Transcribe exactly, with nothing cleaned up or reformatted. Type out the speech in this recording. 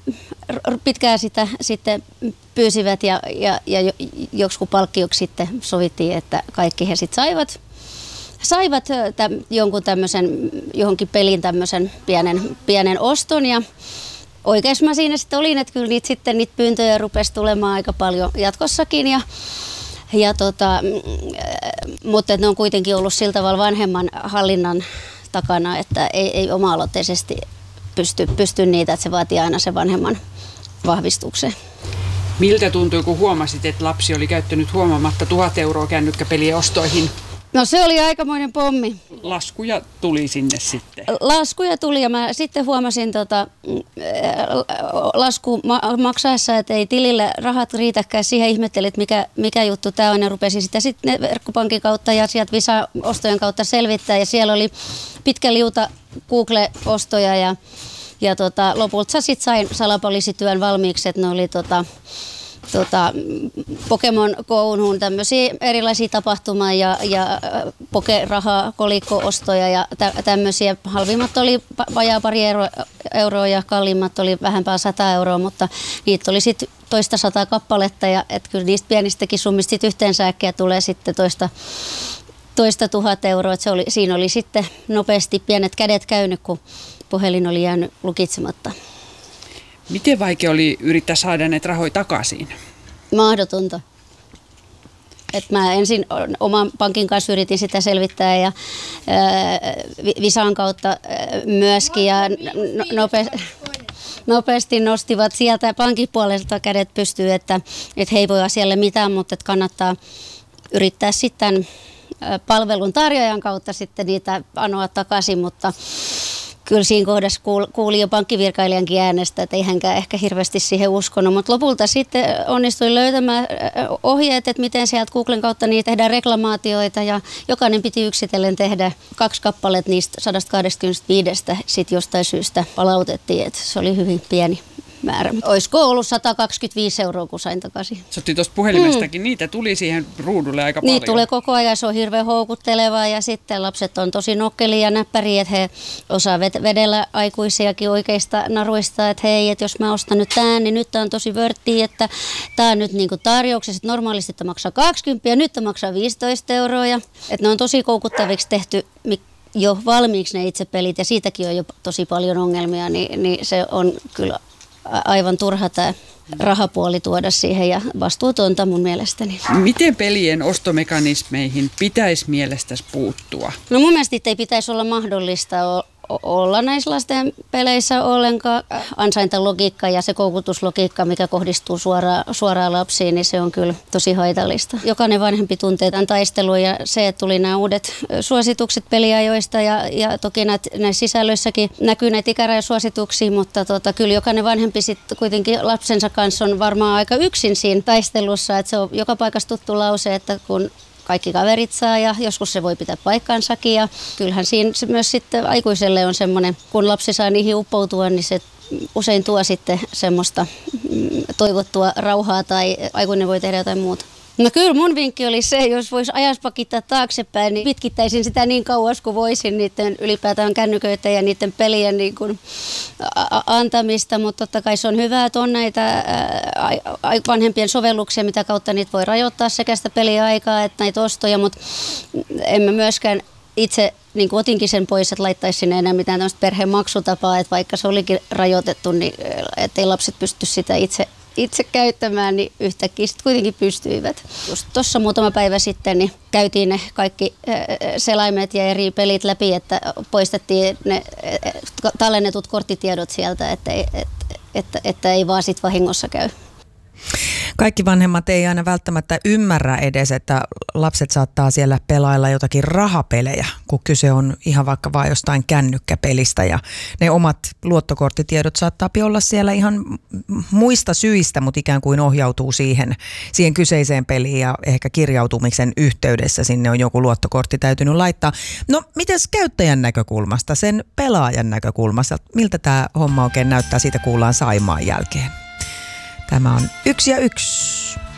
pitkään sitä sitten pyysivät ja, ja, ja joksikin palkkioksi sitten sovittiin, että kaikki he sitten saivat, saivat täm, jonkun tämmöisen, johonkin pelin tämmöisen pienen, pienen oston ja oikeassa mä siinä sitten olin, että kyllä niitä, sitten niitä pyyntöjä rupesi tulemaan aika paljon jatkossakin ja Ja tota, mutta ne on kuitenkin ollut sillä tavalla vanhemman hallinnan takana, että ei, ei oma-aloitteisesti pysty, pysty niitä, että se vaatii aina sen vanhemman vahvistuksen. Miltä tuntui, kun huomasit, että lapsi oli käyttänyt huomaamatta tuhat euroa kännykkäpelien ostoihin? No se oli aikamoinen pommi. Laskuja tuli sinne sitten. Laskuja tuli ja mä sitten huomasin tota, lasku maksaessa, että ei tilille rahat riitäkään. Siihen ihmettelin, että mikä, mikä juttu tämä on ja rupesin sitä sitten verkkopankin kautta ja sieltä Visa-ostojen kautta selvittää. Ja siellä oli pitkä liuta Google-ostoja ja, ja tota, lopulta sitten sain salapoliisityön valmiiksi, että ne oli tota, Tota, Pokemon Go'hun tämmöisiä erilaisia tapahtumia ja, ja pokerahaa, kolikko-ostoja ja tä, tämmöisiä. Halvimmat oli vajaa pari euro, euroa ja kalliimmat oli vähempää sata euroa, mutta niitä oli sitten toista sataa kappaletta ja et kyllä niistä pienistäkin summista sit yhteensä äkkiä tulee sitten toista, toista tuhat euroa. Et se oli, siinä oli sitten nopeasti pienet kädet käynyt, kun puhelin oli jäänyt lukitsematta. Miten vaikea oli yrittää saada näitä rahoja takaisin? Mahdotonta. Et mä ensin oman pankin kanssa yritin sitä selvittää ja ää, Visan kautta ää, myöskin ja nope, nopeasti nostivat sieltä pankin puolelta kädet pystyyn, että et he ei voi asialle mitään, mutta et kannattaa yrittää sitten palvelun tarjoajan kautta sitten niitä anoa takaisin, mutta kyllä siinä kohdassa kuuli jo pankkivirkailijankin äänestä, että ei hänkään ehkä hirveästi siihen uskonut, mutta lopulta sitten onnistuin löytämään ohjeet, että miten sieltä Googlen kautta niitä tehdään reklamaatioita ja jokainen piti yksitellen tehdä kaksi kappaletta niistä sata kaksikymmentäviisi sitten jostain syystä palautettiin, että se oli hyvin pieni määrä. Olisiko ollut sata kaksikymmentäviisi euroa, kun sain takaisin. Sä otti tuosta puhelimestakin, mm. niitä tuli siihen ruudulle aika paljon. Niitä tulee koko ajan, se on hirveän houkuttelevaa ja sitten lapset on tosi nokkelia ja näppäriä, että he osaa vedellä aikuisiakin oikeista naruista, että hei, että jos mä ostan nyt tämän, niin nyt tää on tosi vörttiä, että tää on nyt niinku tarjouksessa, että normaalisti tämä maksaa kaksikymmentä ja nyt tämä maksaa viisitoista euroa. Ja, että ne on tosi koukuttaviksi tehty jo valmiiksi ne itse pelit ja siitäkin on jo tosi paljon ongelmia, niin, niin se on kyllä aivan turha tämä rahapuoli tuoda siihen ja vastuutonta mun mielestäni. Miten pelien ostomekanismeihin pitäisi mielestäsi puuttua? No mun mielestä ei pitäisi olla mahdollista olla näissä lasten peleissä ollenkaan. Ansaintalogiikka ja se koukutuslogiikka, mikä kohdistuu suoraan, suoraan lapsiin, niin se on kyllä tosi haitallista. Jokainen vanhempi tuntee tämän taistelun ja se, että tuli nämä uudet suositukset peliajoista ja, ja toki näitä, näissä sisällöissäkin näkyy näitä ikärajasuosituksia, mutta tota, kyllä jokainen vanhempi sitten kuitenkin lapsensa kanssa on varmaan aika yksin siinä taistelussa, että se on joka paikassa tuttu lause, että kun kaikki kaverit saa ja joskus se voi pitää paikkaansakin ja kyllähän siinä se myös sitten aikuiselle on semmoinen, kun lapsi saa niihin uppoutua, niin se usein tuo sitten semmoista toivottua rauhaa tai aikuinen voi tehdä jotain muuta. No kyllä mun vinkki oli se, jos voisi ajaspakittaa taaksepäin, niin pitkittäisin sitä niin kauas kuin voisin niiden ylipäätään kännyköitä ja niiden pelien niin kuin a- antamista, mutta totta kai se on hyvä, että on näitä ää, vanhempien sovelluksia, mitä kautta niitä voi rajoittaa sekä sitä peliaikaa että näitä ostoja, mutta en mä myöskään itse niin kuin otinkin sen pois, että laittaisi sinne enää mitään tämmöistä perheen maksutapaa, että vaikka se olikin rajoitettu, niin ettei lapset pysty sitä itse itse käyttämään, niin yhtäkkiä sitten kuitenkin pystyivät. Just tuossa muutama päivä sitten niin käytiin ne kaikki selaimet ja eri pelit läpi, että poistettiin ne tallennetut korttitiedot sieltä, että, että, että, että ei vaan sit vahingossa käy. Kaikki vanhemmat ei aina välttämättä ymmärrä edes, että lapset saattaa siellä pelailla jotakin rahapelejä, kun kyse on ihan vaikka vaan jostain kännykkäpelistä ja ne omat luottokorttitiedot saattaa olla siellä ihan muista syistä, mutta ikään kuin ohjautuu siihen, siihen kyseiseen peliin ja ehkä kirjautumisen yhteydessä sinne on joku luottokortti täytynyt laittaa. No mites käyttäjän näkökulmasta, sen pelaajan näkökulmasta, miltä tämä homma oikein näyttää, siitä kuullaan Saimaan jälkeen. Tämä on Yksi ja yksi.